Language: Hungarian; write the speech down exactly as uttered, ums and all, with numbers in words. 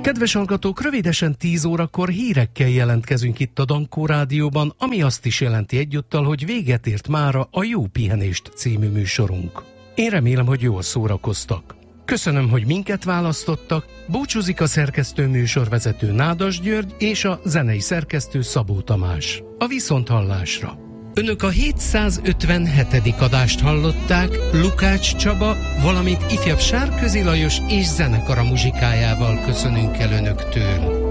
Kedves hallgatók, rövidesen tíz órakor hírekkel jelentkezünk itt a Dankó Rádióban, ami azt is jelenti egyúttal, hogy véget ért mára a Jó Pihenést című műsorunk. Én remélem, hogy jól szórakoztak. Köszönöm, hogy minket választottak, búcsúzik a szerkesztő műsorvezető Nádas György és a zenei szerkesztő Szabó Tamás. A viszonthallásra! Önök a hétszázötvenhetedik adást hallották Lukács Csaba, valamint ifjabb Sárközi Lajos és zenekara muzsikájával köszönünk el önöktől.